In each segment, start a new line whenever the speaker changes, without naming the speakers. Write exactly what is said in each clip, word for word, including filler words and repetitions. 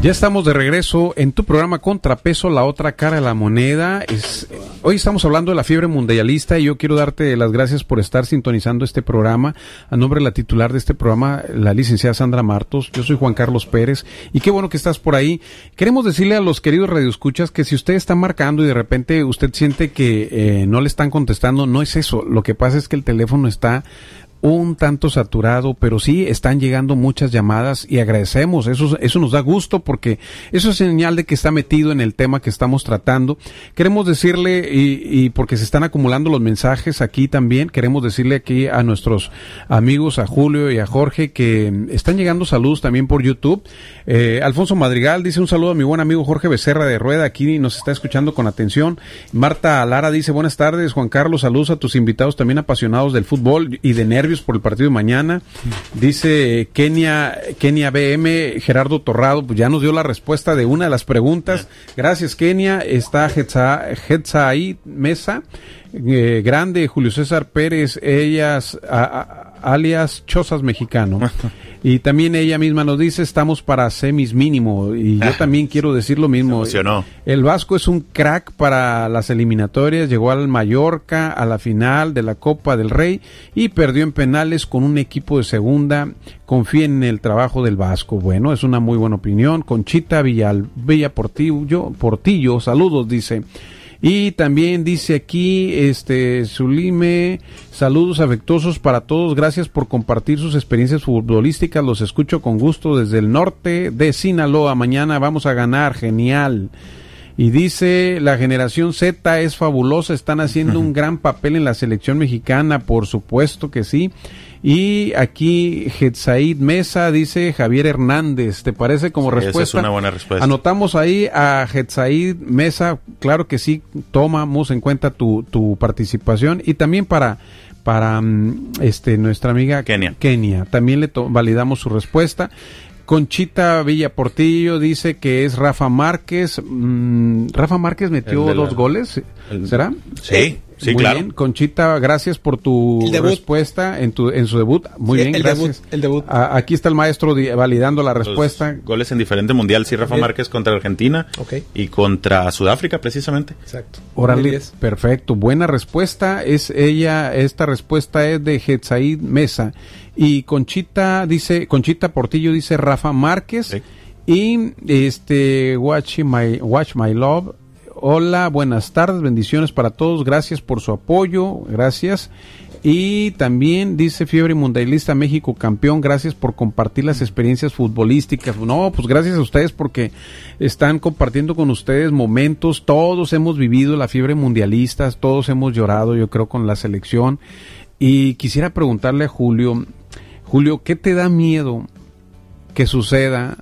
Ya estamos de regreso en tu programa Contrapeso, la otra cara de la moneda. Es, hoy estamos hablando de la fiebre mundialista y yo quiero darte las gracias por estar sintonizando este programa. A nombre de la titular de este programa, la licenciada Sandra Martos, yo soy Juan Carlos Pérez y qué bueno que estás por ahí. Queremos decirle a los queridos radioescuchas que si usted está marcando y de repente usted siente que eh, no le están contestando, no es eso. Lo que pasa es que el teléfono está un tanto saturado, pero sí están llegando muchas llamadas y agradecemos, eso, eso nos da gusto porque eso es señal de que está metido en el tema que estamos tratando. Queremos decirle, y, y porque se están acumulando los mensajes aquí también, queremos decirle aquí a nuestros amigos, a Julio y a Jorge, que están llegando saludos también por YouTube. Eh, Alfonso Madrigal dice un saludo a mi buen amigo Jorge Becerra de Rueda, aquí nos está escuchando con atención. Marta Lara dice buenas tardes, Juan Carlos, saludos a tus invitados también apasionados del fútbol y de nervios por el partido de mañana. Dice Kenia Kenia B M, Gerardo Torrado, pues ya nos dio la respuesta de una de las preguntas. Gracias, Kenia. Está Hetzaí Mesa, eh, grande, Julio César Pérez, ellas, a, a, alias Chozas Mexicano. Y también ella misma nos dice, estamos para semis mínimo, y yo también quiero decir lo mismo.
Emocionó.
El Vasco es un crack para las eliminatorias, llegó al Mallorca, a la final de la Copa del Rey, y perdió en penales con un equipo de segunda. Confíen en el trabajo del Vasco. Bueno, es una muy buena opinión. Conchita Villal, Villa Portillo, Portillo, saludos, dice. Y también dice aquí, este, Zulime, saludos afectuosos para todos, gracias por compartir sus experiencias futbolísticas, los escucho con gusto desde el norte de Sinaloa, mañana vamos a ganar, genial. Y dice, la generación Z es fabulosa, están haciendo un gran papel en la selección mexicana, por supuesto que sí. Y aquí Hetzaid Mesa dice Javier Hernández, ¿te parece como sí, respuesta?
Esa es una buena respuesta.
Anotamos ahí a Hetzaid Mesa, claro que sí, tomamos en cuenta tu, tu participación y también para para este nuestra amiga
Kenia,
Kenia también le to- validamos su respuesta. Conchita Villa Portillo dice que es Rafa Márquez. Mm, Rafa Márquez metió dos la... goles, el... ¿será?
Sí, sí,
muy
claro.
Bien. Conchita, gracias por tu respuesta en tu en su debut. Muy sí, bien,
el
gracias.
Debut, el debut.
A, aquí está el maestro di- validando la respuesta.
Los goles en diferente mundial, sí, Rafa bien. Márquez contra Argentina okay. y contra Sudáfrica, precisamente.
Exacto.
Órale, perfecto. Buena respuesta. Es ella, esta respuesta es de Hetzaid Mesa. Y Conchita dice, Conchita Portillo dice Rafa Márquez. Sí. Y este, Watch My, Watch My Love. Hola, buenas tardes, bendiciones para todos, gracias por su apoyo, gracias. Y también dice Fiebre Mundialista México campeón, gracias por compartir las experiencias futbolísticas. No, pues gracias a ustedes porque están compartiendo con ustedes momentos, todos hemos vivido la fiebre mundialista, todos hemos llorado, yo creo, con la selección. Y quisiera preguntarle a Julio, Julio, ¿qué te da miedo que suceda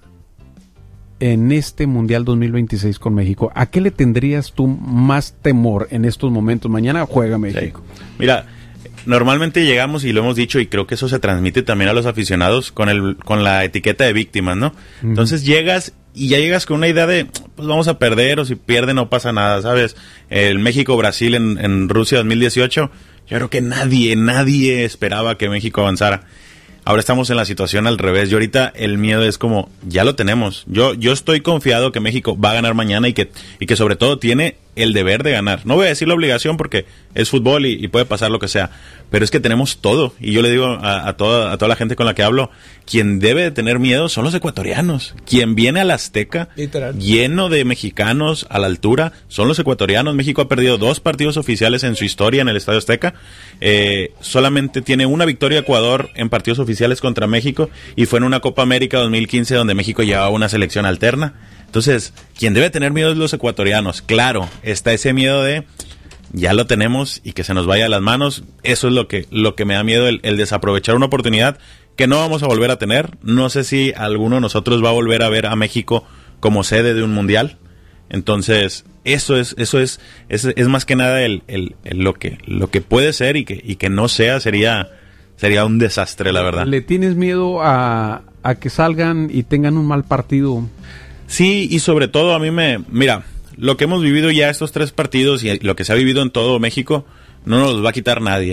en este Mundial dos mil veintiséis con México? ¿A qué le tendrías tú más temor en estos momentos? Mañana juega México.
Sí. Mira, normalmente llegamos y lo hemos dicho y creo que eso se transmite también a los aficionados con el con la etiqueta de víctimas, ¿no? Uh-huh. Entonces llegas y ya llegas con una idea de, pues vamos a perder o si pierde no pasa nada, ¿sabes? El México-Brasil en, en Rusia dos mil dieciocho, yo creo que nadie, nadie esperaba que México avanzara. Ahora estamos en la situación al revés. Y ahorita el miedo es como, ya lo tenemos. Yo yo estoy confiado que México va a ganar mañana y que y que sobre todo tiene el deber de ganar. No voy a decir la obligación porque es fútbol y, y puede pasar lo que sea. Pero es que tenemos todo. Y yo le digo a, a, toda, a toda la gente con la que hablo, quien debe de tener miedo son los ecuatorianos. Quien viene al Azteca literal, lleno de mexicanos a la altura, son los ecuatorianos. México ha perdido dos partidos oficiales en su historia en el Estadio Azteca. Eh, solamente tiene una victoria Ecuador en partidos oficiales contra México y fue en una Copa América dos mil quince donde México llevaba una selección alterna. Entonces, quien debe tener miedo es los ecuatorianos. Claro, está ese miedo de ya lo tenemos y que se nos vaya de las manos. Eso es lo que lo que me da miedo, el, el desaprovechar una oportunidad que no vamos a volver a tener. No sé si alguno de nosotros va a volver a ver a México como sede de un mundial. Entonces, eso es eso es es, es más que nada el, el, el lo que lo que puede ser y que y que no sea sería sería un desastre, la verdad.
¿Le tienes miedo a, a que salgan y tengan un mal partido?
Sí, y sobre todo a mí me... Mira, lo que hemos vivido ya estos tres partidos y lo que se ha vivido en todo México no nos los va a quitar nadie.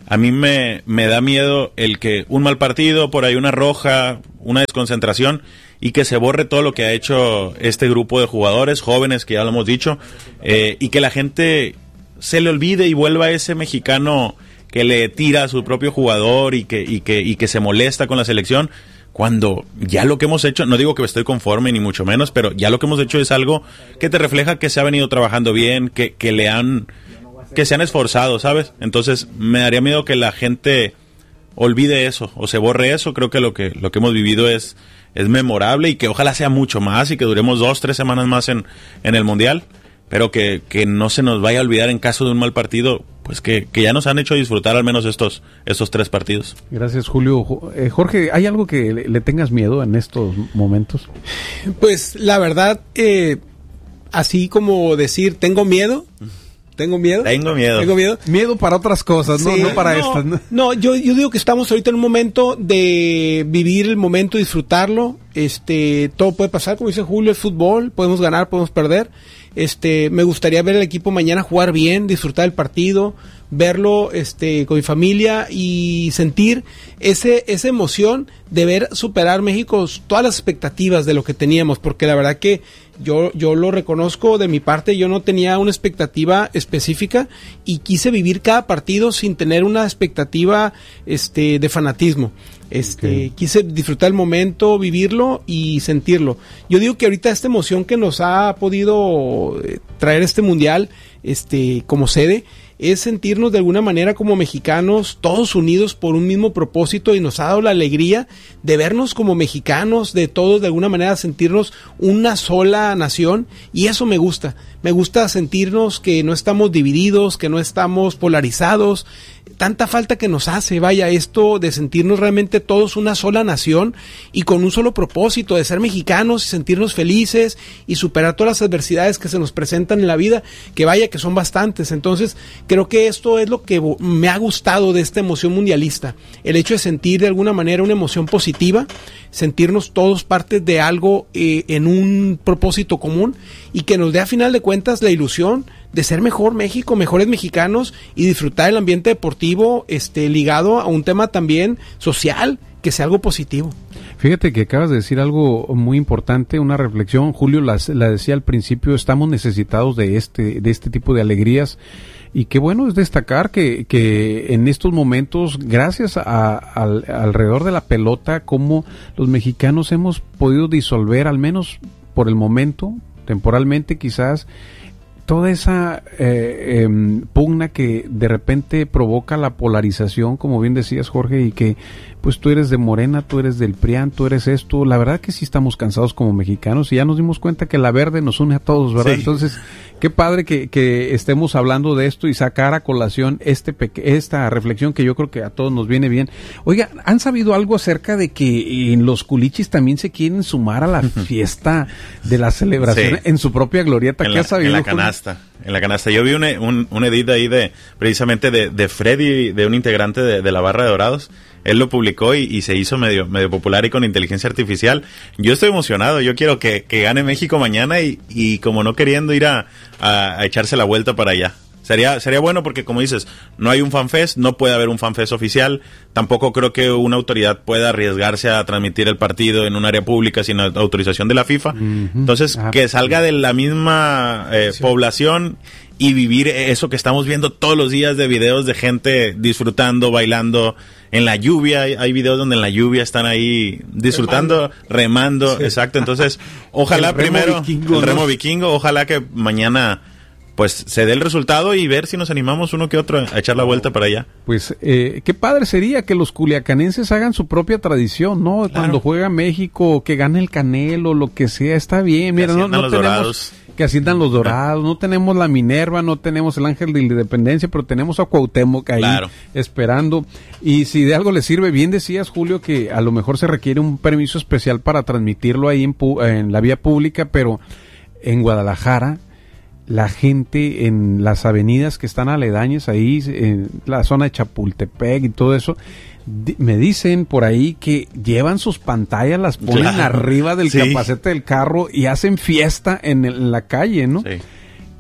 a mí me, me da miedo el que un mal partido, por ahí una roja, una desconcentración, y que se borre todo lo que ha hecho este grupo de jugadores jóvenes, que ya lo hemos dicho, eh, y que la gente se le olvide y vuelva a ese mexicano que le tira a su propio jugador y que, y que, y que se molesta con la selección, cuando ya lo que hemos hecho, no digo que estoy conforme ni mucho menos, pero ya lo que hemos hecho es algo que te refleja que se ha venido trabajando bien, que, que le han, que se han esforzado, ¿sabes? Entonces me daría miedo que la gente olvide eso o se borre eso. Creo que lo que, lo que hemos vivido es, es memorable y que ojalá sea mucho más y que duremos dos, tres semanas más en, en el Mundial, pero que, que no se nos vaya a olvidar en caso de un mal partido, pues que, que ya nos han hecho disfrutar al menos estos, estos tres partidos.
Gracias, Julio. Eh, Jorge, ¿hay algo que le, le tengas miedo en estos momentos?
Pues la verdad, eh, así como decir, tengo miedo, tengo miedo.
Tengo miedo.
Tengo miedo.
Miedo para otras cosas, ¿no?
Sí,
no para
no,
estas. ¿no?
No, yo, yo digo que estamos ahorita en un momento de vivir el momento, disfrutarlo. Este, todo puede pasar, como dice Julio, es fútbol, podemos ganar, podemos perder. Este, me gustaría ver al equipo mañana jugar bien, disfrutar el partido, verlo este con mi familia y sentir ese esa emoción de ver superar México todas las expectativas de lo que teníamos, porque la verdad que yo yo lo reconozco de mi parte, yo no tenía una expectativa específica y quise vivir cada partido sin tener una expectativa este de fanatismo. Este, okay. Quise disfrutar el momento, vivirlo y sentirlo. Yo digo que ahorita esta emoción que nos ha podido traer este mundial, este, como sede, es sentirnos de alguna manera como mexicanos, todos unidos por un mismo propósito, y nos ha dado la alegría de vernos como mexicanos, de todos de alguna manera sentirnos una sola nación, y eso me gusta. Me gusta sentirnos que no estamos divididos, que no estamos polarizados. Tanta falta que nos hace, vaya, esto de sentirnos realmente todos una sola nación y con un solo propósito de ser mexicanos y sentirnos felices y superar todas las adversidades que se nos presentan en la vida, que vaya que son bastantes. Entonces creo que esto es lo que me ha gustado de esta emoción mundialista, el hecho de sentir de alguna manera una emoción positiva, sentirnos todos partes de algo eh, en un propósito común, y que nos dé a final de cuentas la ilusión de ser mejor México, mejores mexicanos, y disfrutar el ambiente deportivo este ligado a un tema también social, que sea algo positivo.
Fíjate que acabas de decir algo muy importante, una reflexión. Julio la, la decía al principio, estamos necesitados de este de este tipo de alegrías, y qué bueno es destacar que, que en estos momentos, gracias a, a, alrededor de la pelota, como los mexicanos hemos podido disolver, al menos por el momento, temporalmente quizás, toda esa eh, eh, pugna que de repente provoca la polarización, como bien decías, Jorge, y que pues tú eres de Morena, tú eres del P R I A N, tú eres esto. La verdad que sí estamos cansados como mexicanos, y ya nos dimos cuenta que la verde nos une a todos, ¿verdad? Sí. Entonces, qué padre que, que estemos hablando de esto y sacar a colación este peque- esta reflexión que yo creo que a todos nos viene bien. Oiga, ¿han sabido algo acerca de que en los culichis también se quieren sumar a la fiesta de la celebración, sí, en su propia glorieta?
En
¿Qué
la,
has sabido?
En la canasta, en la canasta. Yo vi un, un, un edit ahí de, precisamente de, de Freddy, de un integrante de, de la Barra de Dorados. Él lo publicó y, y se hizo medio medio popular y con inteligencia artificial. Yo estoy emocionado, yo quiero que, que gane México mañana y, y como no queriendo ir a, a, a echarse la vuelta para allá. Sería sería bueno porque, como dices, no hay un fanfest, no puede haber un fanfest oficial. Tampoco creo que una autoridad pueda arriesgarse a transmitir el partido en un área pública sin autorización de la FIFA. Uh-huh. Entonces, ah, que salga de la misma eh, sí. población y vivir eso que estamos viendo todos los días de videos de gente disfrutando, bailando en la lluvia. Hay, hay videos donde en la lluvia están ahí disfrutando, remando, remando sí. Exacto. Entonces, ojalá el primero vikingo, el remo ¿no? vikingo, ojalá que mañana pues se dé el resultado y ver si nos animamos uno que otro a echar la vuelta para allá.
Pues eh, qué padre sería que los culiacanenses hagan su propia tradición, ¿no? Claro. Cuando juega México, que gane el Canelo, lo que sea, está bien. Mira, no, no
los
tenemos
dorados.
Que asciendan los Dorados, no tenemos la Minerva, no tenemos el Ángel de la Independencia, pero tenemos a Cuauhtémoc ahí claro. esperando. Y si de algo le sirve, bien decías, Julio, que a lo mejor se requiere un permiso especial para transmitirlo ahí en, pu- en la vía pública, pero en Guadalajara la gente en las avenidas que están aledañas ahí, en la zona de Chapultepec y todo eso, di- me dicen por ahí que llevan sus pantallas, las ponen claro. arriba del sí. capacete del carro y hacen fiesta en, el, en la calle, ¿no? Sí.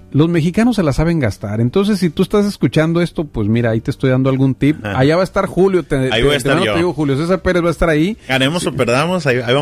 los mexicanos se la saben gastar. Entonces, si tú estás escuchando esto, pues mira, ahí te estoy dando algún tip.
Ajá.
Allá va a estar Julio. Te,
ahí
te,
voy a
te
estar yo.
Te digo, Julio César Pérez va a estar ahí.
Ganemos sí. o perdamos, ahí, ahí